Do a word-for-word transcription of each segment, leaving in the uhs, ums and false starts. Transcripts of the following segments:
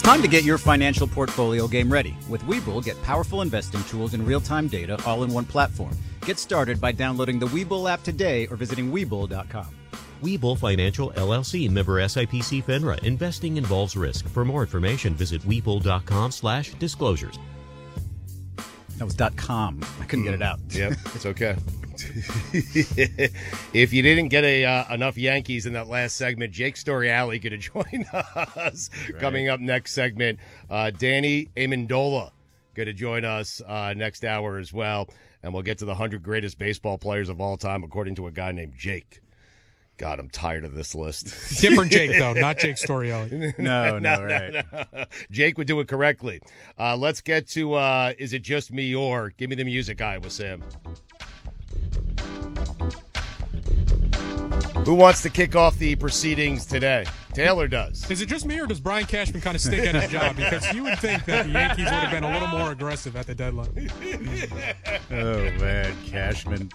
It's time to get your financial portfolio game ready. With Webull, get powerful investing tools and real-time data all in one platform. Get started by downloading the Webull app today or visiting Webull dot com. Webull Financial, L L C, member S I P C FINRA. Investing involves risk. For more information, visit Webull dot com slash disclosures. That was .com. I couldn't get it out. Yep, it's okay. If you didn't get a uh, enough Yankees in that last segment, Jake Storiale going to join us. Right. Coming up next segment, uh, Danny Amendola going to join us uh, next hour as well. And we'll get to the one hundred greatest baseball players of all time, according to a guy named Jake. God, I'm tired of this list. Different Jake, though, not Jake Storiale. No, no, no, right. No, no. Jake would do it correctly. Uh, let's get to uh, Is It Just Me Or? Give me the music, Iowa Sam. Who wants to kick off the proceedings today? Taylor does. Is it just me, or does Brian Cashman kind of stink at his job? Because you would think that the Yankees would have been a little more aggressive at the deadline. Oh, man, Cashman.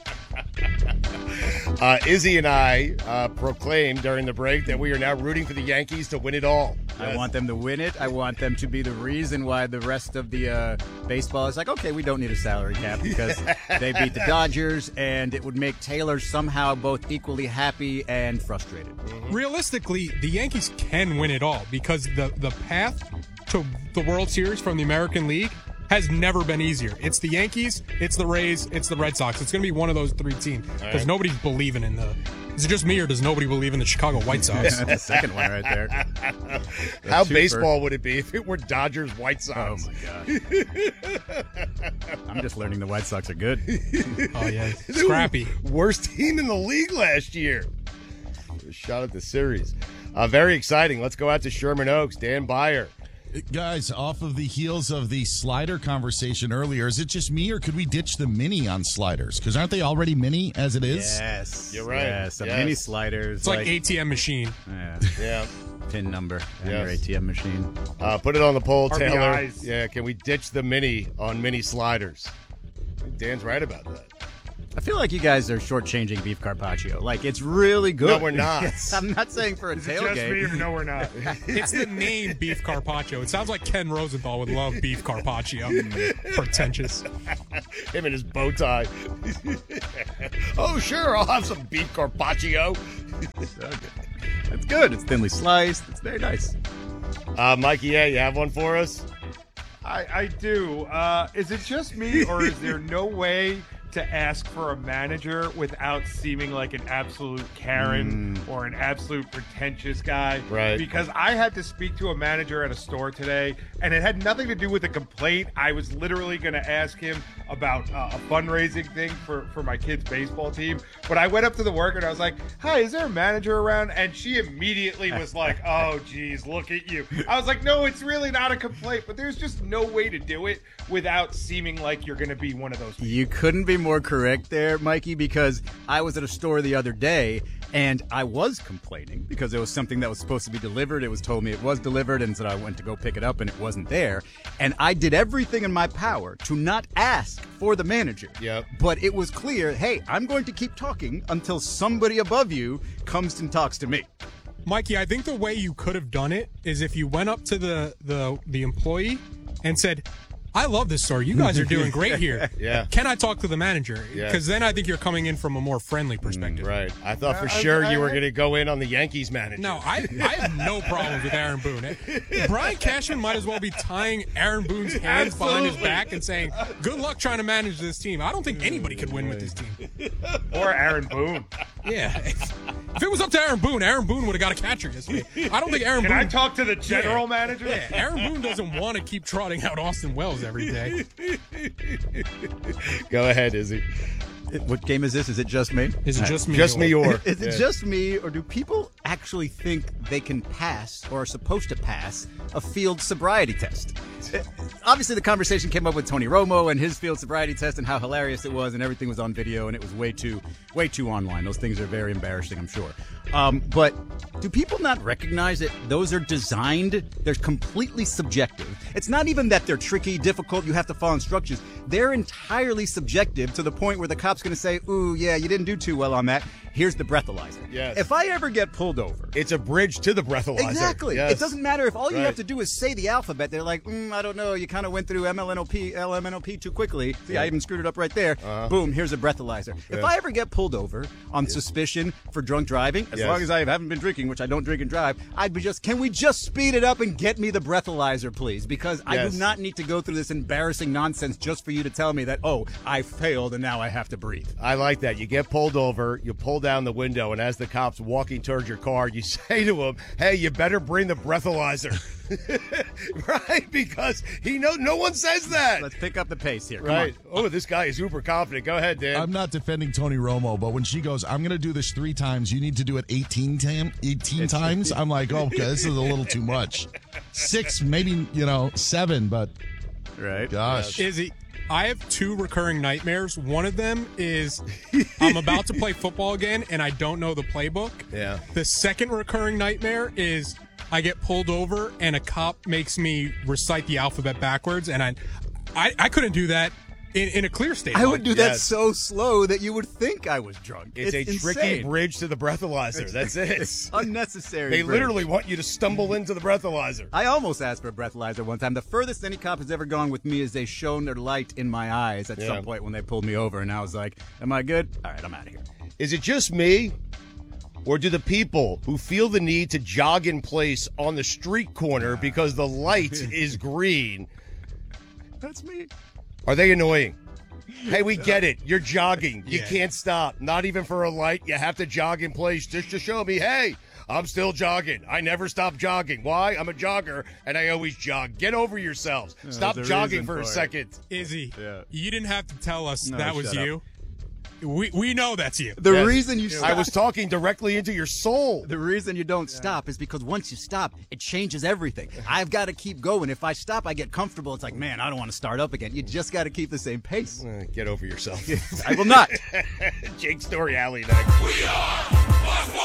Uh, Izzy and I uh, proclaimed during the break that we are now rooting for the Yankees to win it all. I yes. want them to win it. I want them to be the reason why the rest of the uh, baseball is like, okay, we don't need a salary cap because they beat the Dodgers, and it would make Taylor somehow both equally happy and frustrated. Mm-hmm. Realistically, the Yankees can win it all because the, the path to the World Series from the American League has never been easier. It's the Yankees, it's the Rays, it's the Red Sox. It's going to be one of those three teams because right. nobody's believing in the... Is it just me, or does nobody believe in the Chicago White Sox? That's the second one right there. The How two baseball for... would it be if it were Dodgers White Sox? Oh, my gosh. I'm just learning the White Sox are good. Oh, yeah. Scrappy. Worst team in the league last year. A shot at the series. Uh, very exciting. Let's go out to Sherman Oaks. Dan Byer. Guys, off of the heels of the slider conversation earlier, is it just me, or could we ditch the mini on sliders? Because aren't they already mini as it is? Yes. You're right. Yes, a yes. mini sliders. It's like, like A T M machine. Yeah. Yeah. Pin number and yes. your A T M machine. Uh, put it on the poll, R B Taylor. Is. Yeah, can we ditch the mini on mini sliders? Dan's right about that. I feel like you guys are shortchanging beef carpaccio. Like, it's really good. No, we're not. Yes, I'm not saying for a Is it just me tailgate. or no, we're not? It's the name beef carpaccio. It sounds like Ken Rosenthal would love beef carpaccio. Pretentious. Him and his bow tie. Oh, sure, I'll have some beef carpaccio. So good. It's good. It's thinly sliced. It's very nice. Uh, Mikey, yeah, you have one for us? I, I do. Uh, is it just me, or is there no way to ask for a manager without seeming like an absolute Karen mm. or an absolute pretentious guy? Right. Because I had to speak to a manager at a store today, and it had nothing to do with a complaint. I was literally going to ask him about uh, a fundraising thing for, for my kid's baseball team. But I went up to the worker, and I was like, hi, is there a manager around? And she immediately was like, oh, geez, look at you. I was like, no, it's really not a complaint, but there's just no way to do it without seeming like you're going to be one of those people. You couldn't be more correct there, Mikey, because I was at a store the other day and I was complaining because it was something that was supposed to be delivered. It was told me it was delivered, and so I went to go pick it up and it wasn't there. And I did everything in my power to not ask for the manager. Yep. But it was clear, hey, I'm going to keep talking until somebody above you comes and talks to me. Mikey, I think the way you could have done it is if you went up to the, the, the employee and said, I love this store. You guys are doing great here. Yeah. Can I talk to the manager? Yeah. Because then I think you're coming in from a more friendly perspective. Mm, right. I thought for Uh, sure I- you were I- going to go in on the Yankees manager. No, I, I have no problems with Aaron Boone. Brian Cashman might as well be tying Aaron Boone's hands behind his back and saying, good luck trying to manage this team. I don't think anybody could win with this team. Or Aaron Boone. Yeah. If, if it was up to Aaron Boone, Aaron Boone would have got a catcher yesterday. I don't think Aaron Can Boone... I talk to the general Yeah. manager? Yeah, Aaron Boone doesn't want to keep trotting out Austin Wells every day. Go ahead, Izzy. What game is this? Is it just me? Is it just me? Just me or. Is it Yeah. just me, or do people actually think they can pass or are supposed to pass a field sobriety test? Obviously, the conversation came up with Tony Romo and his field sobriety test and how hilarious it was, and everything was on video, and it was way too, way too online. Those things are very embarrassing, I'm sure. Um, but do people not recognize that those are designed? They're completely subjective. It's not even that they're tricky, difficult, you have to follow instructions. They're entirely subjective to the point where the cop's going to say, ooh, yeah, you didn't do too well on that. here's the breathalyzer. Yes. If I ever get pulled over, It's a bridge to the breathalyzer. exactly. Yes. It doesn't matter if all you Right. have to do is say the alphabet. They're like, mm, I don't know. You kind of went through M L N O P, L M N O P too quickly. See, I even screwed it up right there. Uh-huh. Boom, here's a breathalyzer. If Yeah. I ever get pulled over on suspicion for drunk driving, as Yes. long as I haven't been drinking, which I don't drink and drive, I'd be just, can we just speed it up and get me the breathalyzer, please? Because I Yes. do not need to go through this embarrassing nonsense just for you to tell me that, oh, I failed and now I have to breathe. I like that. You get pulled over, you pull down the window, and as the cop's walking towards your car, you say to him, hey, you better bring the breathalyzer. Right? Because he know no one says that. Let's pick up the pace here. Come Right. on. Oh, this guy is uber confident. Go ahead, Dan. I'm not defending Tony Romo, but when she goes, I'm going to do this three times, you need to do it eighteen, tam- eighteen times. I'm like, oh, okay, this is a little too much. Six, maybe, you know, seven, but Right. gosh. Izzy, I have two recurring nightmares. One of them is I'm about to play football again and I don't know the playbook. Yeah. The second recurring nightmare is I get pulled over and a cop makes me recite the alphabet backwards, and I, I, I couldn't do that in, in a clear state. I would do that Yes. so slow that you would think I was drunk. It's, a insane. tricky bridge to the breathalyzer. That's It's it. unnecessary. They bridge. literally want you to stumble into the breathalyzer. I almost asked for a breathalyzer one time. The furthest any cop has ever gone with me is they shone their light in my eyes at Yeah. some point when they pulled me over, and I was like, am I good? All right, I'm out of here. Is it just me? Or do the people who feel the need to jog in place on the street corner because the light is green, That's me. are they annoying? Hey, we get it. You're jogging. You Yeah. can't stop. Not even for a light. You have to jog in place just to show me, hey, I'm still jogging. I never stop jogging. Why? I'm a jogger, and I always jog. Get over yourselves. Stop there's a jogging reason for a for it. second. Izzy, Yeah. you didn't have to tell us No, that was shut up. you. We we know that's you. The Yes. reason you stop, I was talking directly into your soul. the reason you don't stop is because once you stop, it changes everything. I've got to keep going. If I stop, I get comfortable. It's like, man, I don't want to start up again. You just got to keep the same pace. Uh, Get over yourself. I will not. Jake Story Alley next.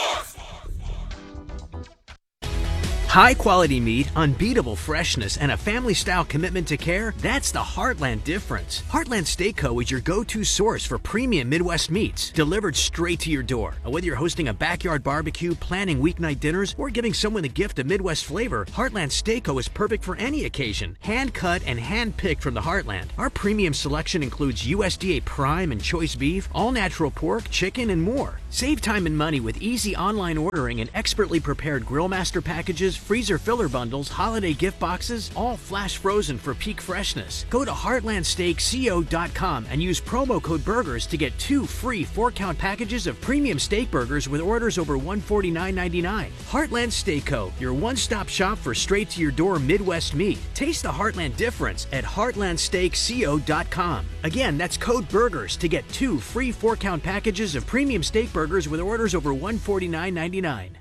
High quality meat, unbeatable freshness, and a family style commitment to care, that's the Heartland difference. Heartland Steak Co. is your go to source for premium Midwest meats, delivered straight to your door. Whether you're hosting a backyard barbecue, planning weeknight dinners, or giving someone the gift of Midwest flavor, Heartland Steak Co. is perfect for any occasion. Hand cut and hand picked from the Heartland. Our premium selection includes U S D A prime and choice beef, all natural pork, chicken, and more. Save time and money with easy online ordering and expertly prepared grill master packages, freezer filler bundles, holiday gift boxes, all flash frozen for peak freshness. Go to heartland steak co dot com and use promo code BURGERS to get two free four-count packages of premium steak burgers with orders over one hundred forty-nine ninety-nine. Heartland Steak Co., your one-stop shop for straight-to-your-door Midwest meat. Taste the Heartland difference at heartland steak co dot com. Again, that's code BURGERS to get two free four-count packages of premium steak burgers with orders over one hundred forty-nine ninety-nine.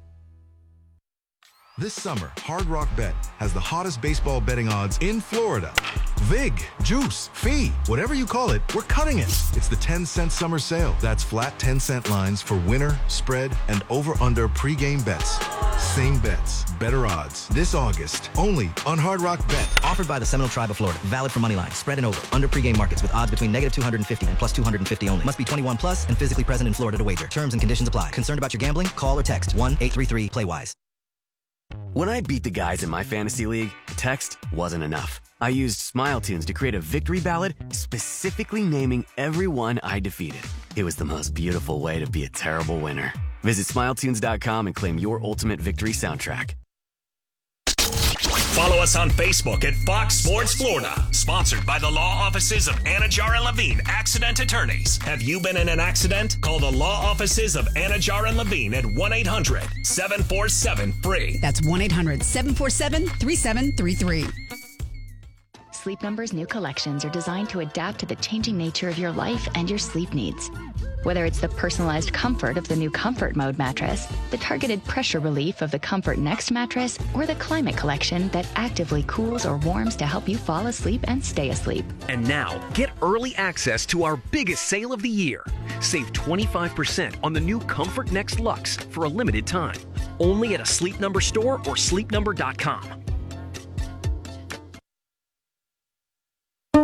This summer, Hard Rock Bet has the hottest baseball betting odds in Florida. Vig, juice, fee, whatever you call it, we're cutting it. It's the ten cent summer sale. That's flat ten cent lines for winner, spread, and over-under pregame bets. Same bets, better odds. This August, only on Hard Rock Bet. Offered by the Seminole Tribe of Florida. Valid for moneyline, spread and over. Under pregame markets with odds between negative two hundred fifty and plus two hundred fifty only. Must be twenty-one plus and physically present in Florida to wager. Terms and conditions apply. Concerned about your gambling? Call or text one eight three three play wise. When I beat the guys in my fantasy league, text wasn't enough. I used Smile Tunes to create a victory ballad specifically naming everyone I defeated. It was the most beautiful way to be a terrible winner. Visit smile tunes dot com and claim your ultimate victory soundtrack. Follow us on Facebook at Fox Sports Florida. Sponsored by the law offices of Anajar and Levine, accident attorneys. Have you been in an accident? Call the law offices of Anajar and Levine at one eight hundred seven four seven free. That's one eight hundred seven four seven three seven three three. Sleep Number's new collections are designed to adapt to the changing nature of your life and your sleep needs. Whether it's the personalized comfort of the new Comfort Mode mattress, the targeted pressure relief of the Comfort Next mattress, or the Climate Collection that actively cools or warms to help you fall asleep and stay asleep. And now, get early access to our biggest sale of the year. Save twenty-five percent on the new Comfort Next Luxe for a limited time. Only at a Sleep Number store or sleep number dot com.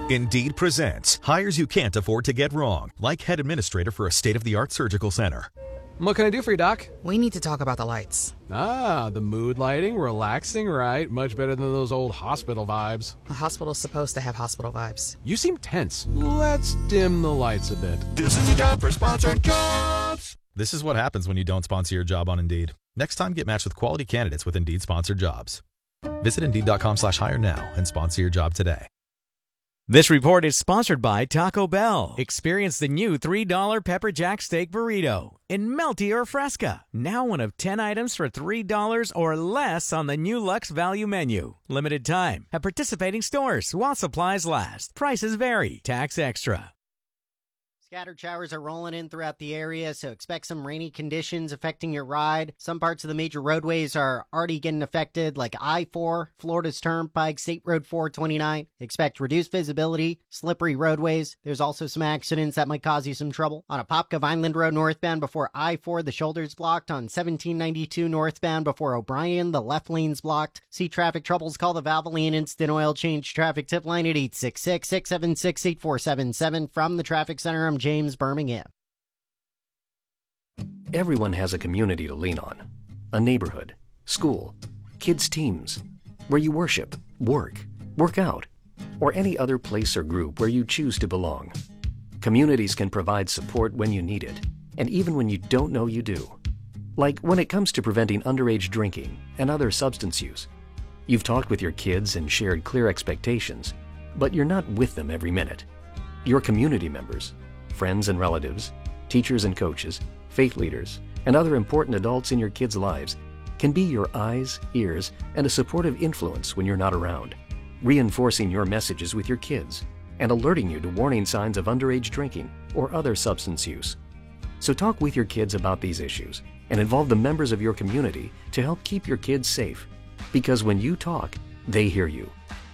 Indeed presents hires you can't afford to get wrong, like head administrator for a state-of-the-art surgical center. What can I do for you, Doc? We need to talk about the lights. Ah, the mood lighting, relaxing, right? Much better than those old hospital vibes. A hospital's supposed to have hospital vibes. You seem tense. Let's dim the lights a bit. This is a job for sponsored jobs. This is what happens when you don't sponsor your job on Indeed. Next time, get matched with quality candidates with Indeed sponsored jobs. Visit Indeed.com slash hire now and sponsor your job today. This report is sponsored by Taco Bell. Experience the new three dollar Pepper Jack Steak Burrito in Melty or Fresca. Now one of ten items for three dollars or less on the new Lux Value Menu. Limited time at participating stores while supplies last. Prices vary. Tax extra. Scattered showers are rolling in throughout the area, so expect some rainy conditions affecting your ride. Some parts of the major roadways are already getting affected, like I four, Florida's Turnpike, State Road four twenty-nine. Expect reduced visibility, slippery roadways. There's also some accidents that might cause you some trouble. On Apopka Vineland Road northbound before I four, the shoulder's blocked. On seventeen ninety-two northbound before O'Brien, the left lane's blocked. See traffic troubles, call the Valvoline Instant Oil Change traffic tip line at eight six six, six seven six, eight four seven seven. From the Traffic Center, I'm James, Birmingham. Everyone has a community to lean on. A neighborhood, school, kids' teams, where you worship, work, work out, or any other place or group where you choose to belong. Communities can provide support when you need it, and even when you don't know you do. Like when it comes to preventing underage drinking and other substance use. You've talked with your kids and shared clear expectations, but you're not with them every minute. Your community members, friends and relatives, teachers and coaches, faith leaders, and other important adults in your kids' lives can be your eyes, ears, and a supportive influence when you're not around, reinforcing your messages with your kids and alerting you to warning signs of underage drinking or other substance use. So talk with your kids about these issues and involve the members of your community to help keep your kids safe. Because when you talk, they hear you.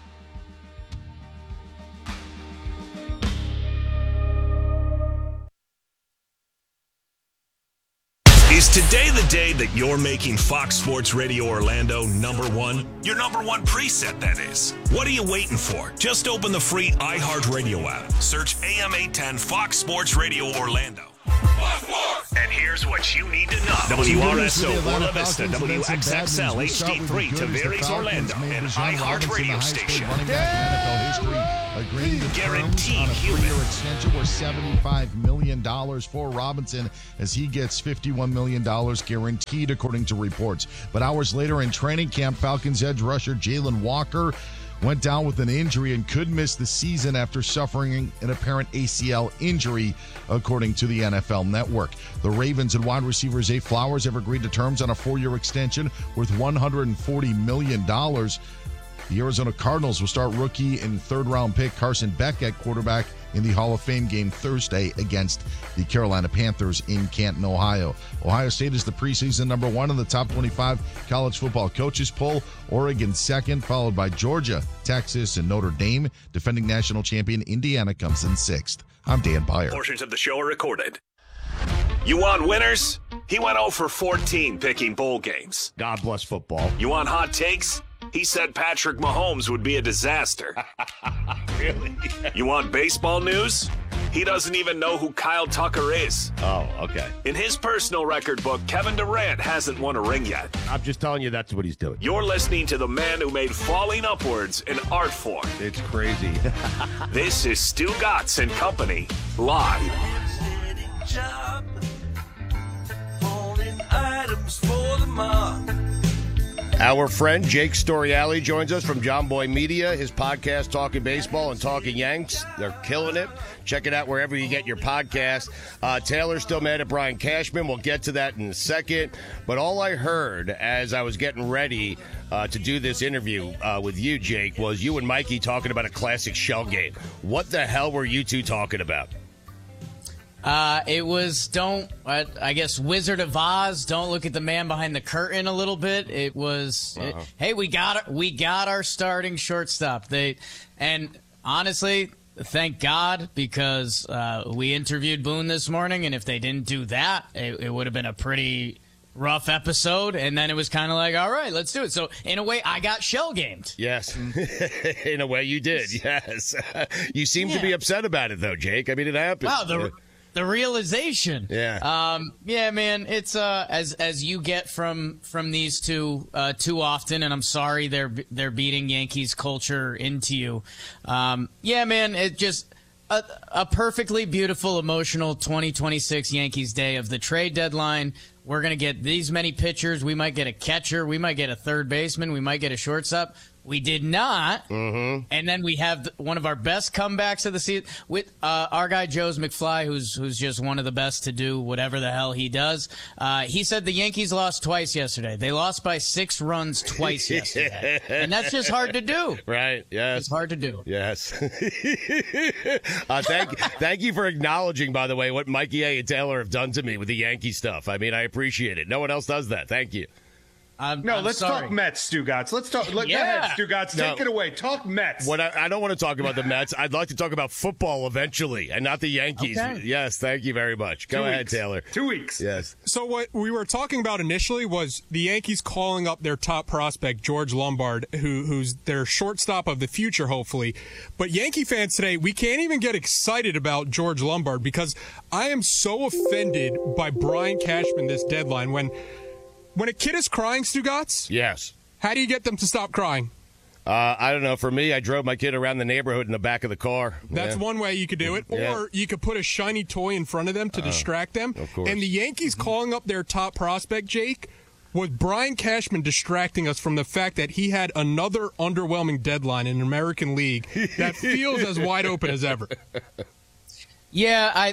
Is today the day that you're making Fox Sports Radio Orlando number one? Your number one preset, that is. What are you waiting for? Just open the free iHeartRadio app. Search A M eight ten Fox Sports Radio Orlando. And here's what you need to know. W R S O, Buena Vista, W X X L, H D three, Tavares, Orlando, and iHeart Radio Station. Agreeing to terms on a three-year extension worth seventy-five million dollars for Robinson as he gets fifty-one million dollars guaranteed, according to reports. But hours later in training camp, Falcons edge rusher Jalen Walker went down with an injury and could miss the season after suffering an apparent A C L injury, according to the N F L Network. The Ravens and wide receiver Zay Flowers have agreed to terms on a four-year extension worth one hundred forty million dollars. The Arizona Cardinals will start rookie and third-round pick Carson Beck at quarterback in the Hall of Fame game Thursday against the Carolina Panthers in Canton, Ohio. Ohio State is the preseason number one in the top twenty-five college football coaches poll. Oregon second, followed by Georgia, Texas, and Notre Dame. Defending national champion Indiana comes in sixth. I'm Dan Byer. Portions of the show are recorded. You want winners? He went oh for fourteen picking bowl games. God bless football. You want hot takes? He said Patrick Mahomes would be a disaster. Really? You want baseball news? He doesn't even know who Kyle Tucker is. Oh, okay. In his personal record book, Kevin Durant hasn't won a ring yet. I'm just telling you that's what he's doing. You're listening to the man who made falling upwards an art form. It's crazy. This is Stu Gatz and Company, live. Items for the mark. Our friend Jake Storiale joins us from John Boy Media, his podcast Talking Baseball and Talking Yanks. They're killing it. Check it out wherever you get your podcast. Uh, Taylor's still mad at Brian Cashman. We'll get to that in a second. But all I heard as I was getting ready uh, to do this interview uh, with you, Jake, was you and Mikey talking about a classic shell game. What the hell were you two talking about? Uh, it was, don't, uh, I guess, Wizard of Oz, don't look at the man behind the curtain a little bit. It was, uh-huh. it, hey, we got we got our starting shortstop. They, and honestly, thank God, because uh, we interviewed Boone this morning, and if they didn't do that, it, it would have been a pretty rough episode, and then it was kind of like, all right, let's do it. So in a way, I got shell gamed. Yes, in a way you did. Yes, you seem Yeah. to be upset about it though, Jake. I mean, it happened. Wow, the the realization. Yeah. Um. Yeah, man. It's uh as as you get from from these two uh too often, and I'm sorry they're they're beating Yankees culture into you. Um. Yeah, man. It just. A, a perfectly beautiful, emotional twenty twenty-six Yankees day of the trade deadline. We're going to get these many pitchers. We might get a catcher. We might get a third baseman. We might get a shortstop. We did not. Mm-hmm. And then we have one of our best comebacks of the season with uh, our guy, Joe's McFly, who's who's just one of the best to do whatever the hell he does. Uh, he said the Yankees lost twice yesterday. They lost by six runs twice yesterday. And that's just hard to do. Right, yes. It's hard to do. Yes. uh, thank, thank you for acknowledging, by the way, what Mikey A. and Taylor have done to me with the Yankee stuff. I mean, I appreciate it. No one else does that. Thank you. I'm, no, I'm let's sorry. talk Mets, Stugotz. Let's talk. Let, Yeah. Go ahead, Stugotz. No. Take it away. Talk Mets. What I, I don't want to talk about the Mets. I'd like to talk about football eventually, and not the Yankees. Okay. Yes, thank you very much. Go Two ahead, weeks. Taylor. Two weeks. Yes. So what we were talking about initially was the Yankees calling up their top prospect, George Lombard, who who's their shortstop of the future, hopefully. But Yankee fans today, we can't even get excited about George Lombard because I am so offended by Brian Cashman this deadline. When when a kid is crying, Stugotz, Yes. how do you get them to stop crying? Uh, I don't know. For me, I drove my kid around the neighborhood in the back of the car. That's Yeah. one way you could do it. Yeah. Or you could put a shiny toy in front of them to Uh, distract them. of course. And the Yankees calling up their top prospect, Jake, was Brian Cashman distracting us from the fact that he had another underwhelming deadline in the American League that feels as wide open as ever. Yeah, I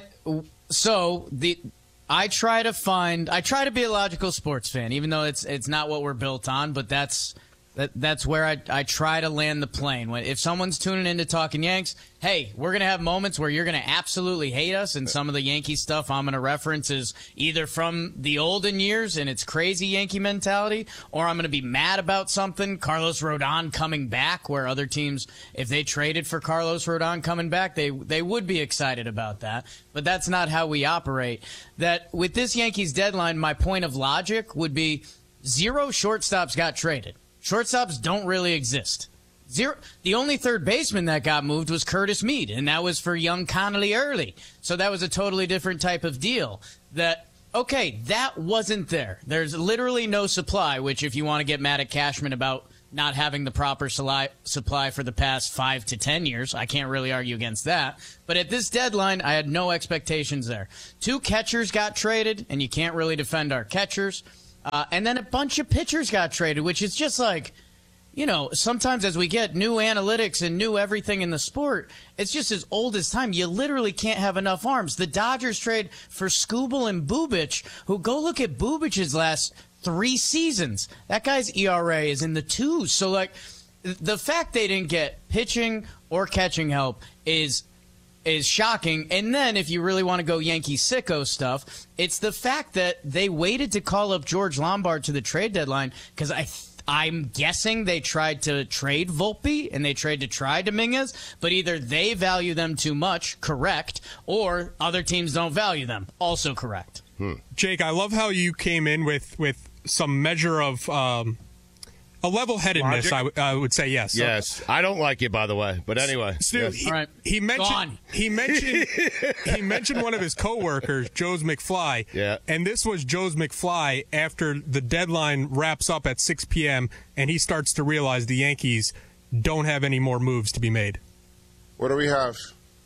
so the I try to find I try to be a logical sports fan, even though it's it's not what we're built on, but that's that that's where I I try to land the plane. When if someone's tuning in to Talking Yanks, hey, we're gonna have moments where you're gonna absolutely hate us, and some of the Yankee stuff I'm gonna reference is either from the olden years and it's crazy Yankee mentality, or I'm gonna be mad about something, Carlos Rodon coming back, where other teams, if they traded for Carlos Rodon coming back, they they would be excited about that. But that's not how we operate. That with this Yankees deadline, my point of logic would be zero shortstops got traded. Shortstops don't really exist. Zero. The only third baseman that got moved was Curtis Mead, and that was for young Connolly Early. So that was a totally different type of deal. That, okay, that wasn't there. There's literally no supply, which if you want to get mad at Cashman about not having the proper supply supply for the past five to ten years, I can't really argue against that. But at this deadline, I had no expectations there. Two catchers got traded, and you can't really defend our catchers. Uh, and then a bunch of pitchers got traded, which is just like, you know, sometimes as we get new analytics and new everything in the sport, it's just as old as time. You literally can't have enough arms. The Dodgers trade for Skubal and Bubic, who go look at Bubic's last three seasons. That guy's E R A is in the twos. So, like, the fact they didn't get pitching or catching help is is shocking. And then if you really want to go Yankee sicko stuff, it's the fact that they waited to call up George Lombard to the trade deadline because I th- I'm guessing they tried to trade Volpe and they tried to try Dominguez, but either they value them too much, correct, or other teams don't value them, also correct. Hmm. Jake, I love how you came in with, with some measure of um, a level-headedness, I, w- I would say, yes. So- Yes. I don't like it, by the way. But anyway. Stu, yes. he, he mentioned he mentioned he mentioned one of his coworkers, Joe's McFly. Yeah. And this was Joe's McFly after the deadline wraps up at six p.m. and he starts to realize the Yankees don't have any more moves to be made. What do we have?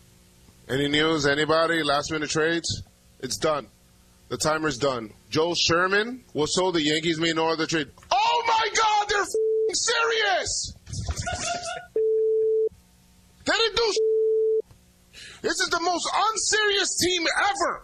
Any news? Anybody? Last minute trades? It's done. The timer's done. Joe Sherman was told the Yankees made no other trade. Oh my God, they're f***ing serious! They didn't do s***. This is the most unserious team ever.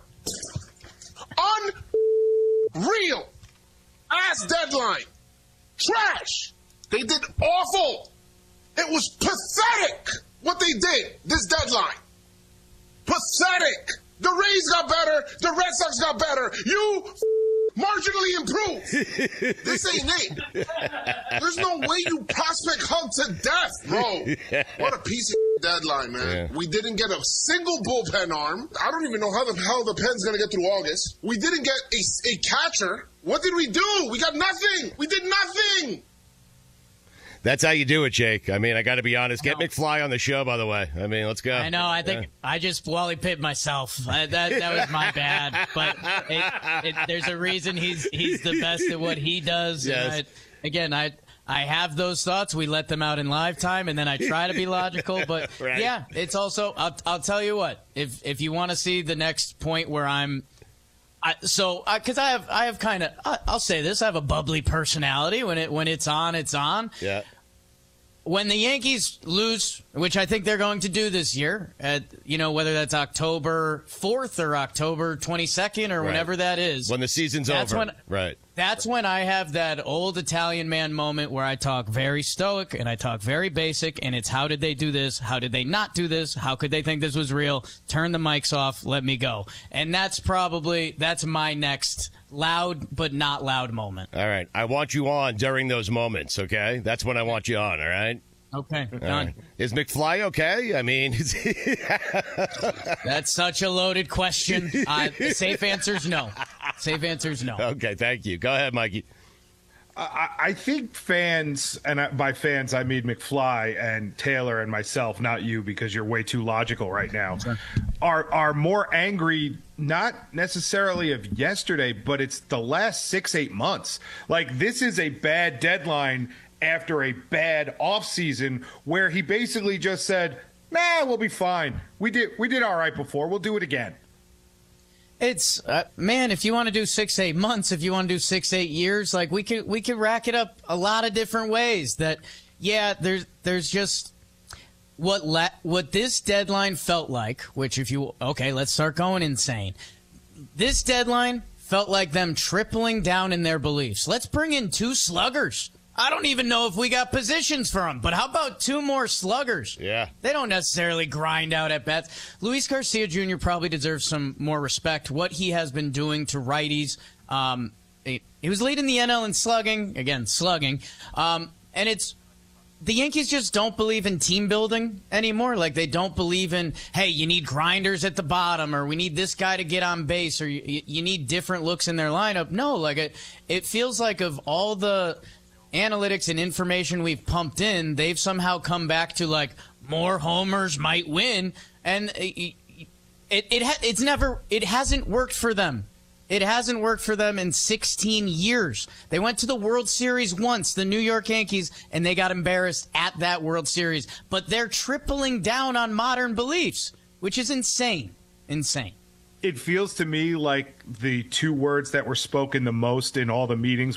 Unreal. Ass deadline. Trash. They did awful. It was pathetic what they did this deadline. Pathetic. The Rays got better. The Red Sox got better. You marginally improve. This ain't it. There's no way you prospect hug to death, bro. What a piece of deadline, man. Yeah. We didn't get a single bullpen arm. I don't even know how the hell the pen's going to get through August. We didn't get a, a catcher. What did we do? We got nothing. We did nothing. That's how you do it, Jake. I mean, I got to be honest. Get McFly on the show, by the way. I mean, let's go. I know. I think yeah. I just Wally pipped myself. I, that that was my bad. But it, it, there's a reason he's he's the best at what he does. Yes. And I, again, I I have those thoughts. We let them out in live time, and then I try to be logical. But right. yeah, it's also. I'll I'll tell you what. If if you want to see the next point where I'm. I, so, because I have, I have kind of, I'll say this, I have a bubbly personality. When it, when it's on, it's on. Yeah. When the Yankees lose, which I think they're going to do this year, at you know whether that's October fourth or October twenty-second or right. whenever that is, when the season's that's over, when, right? That's when I have that old Italian man moment where I talk very stoic and I talk very basic, and it's how did they do this? How did they not do this? How could they think this was real? Turn the mics off, let me go. And that's probably that's my next loud but not loud moment. All right, I want you on during those moments. Okay, that's when I want you on. All right. Okay, all done. Right. Is McFly okay? I mean, is he... That's such a loaded question. Uh, safe answer's no. Safe answer's no. Okay, thank you. Go ahead, Mikey. I, I think fans, and I, by fans I mean McFly and Taylor and myself, not you because you're way too logical right now, are are more angry, not necessarily of yesterday, but it's the last six, eight months. Like, this is a bad deadline after a bad offseason where he basically just said, nah, we'll be fine. We did we did all right before. We'll do it again. It's uh, man, if you want to do six, eight months, if you want to do six, eight years, like we could we could rack it up a lot of different ways. That yeah, there's there's just what la- what this deadline felt like. Which if you okay, let's start going insane. This deadline felt like them tripling down in their beliefs. Let's bring in two sluggers. I don't even know if we got positions for them, but how about two more sluggers? Yeah. They don't necessarily grind out at bats. Luis Garcia Junior probably deserves some more respect. What he has been doing to righties. Um, he, he was leading the N L in slugging. Again, slugging. Um, and it's the Yankees just don't believe in team building anymore. Like, they don't believe in, hey, you need grinders at the bottom, or we need this guy to get on base, or you, you need different looks in their lineup. No, like it, it feels like of all the analytics and information we've pumped in, they've somehow come back to like more homers might win, and it, it, it ha- it's never it hasn't worked for them. It hasn't worked for them in sixteen years. They went to the World Series once, the New York Yankees, and they got embarrassed at that World Series. But they're tripling down on modern beliefs, which is insane. Insane. It feels to me like the two words that were spoken the most in all the meetings